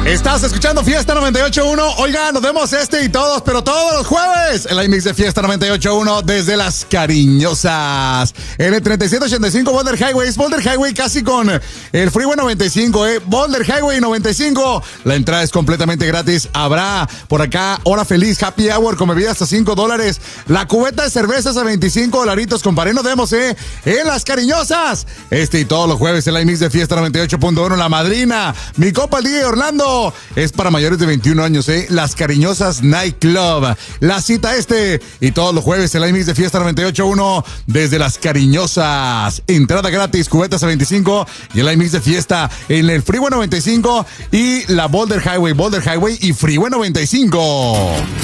Estás escuchando Fiesta 98.1. Oigan, nos vemos y todos, pero todos los jueves. El iMix de Fiesta 98.1 desde Las Cariñosas. En el 3785 Boulder Highway. Es Boulder Highway casi con el Freeway 95, Boulder Highway 95. La entrada es completamente gratis. Habrá por acá hora feliz, happy hour con bebida hasta $5. La cubeta de cervezas a $25 compadre. Nos vemos, en Las Cariñosas. Y todos los jueves el iMix de Fiesta 98.1. La madrina, mi compa el DJ Orlando. Es para mayores de 21 años, Las Cariñosas Night Club. La cita y todos los jueves el iMix de Fiesta 98.1 desde Las Cariñosas. Entrada gratis, cubetas a 25 y el iMix de Fiesta en el Freeway 95 y la Boulder Highway y Freeway 95.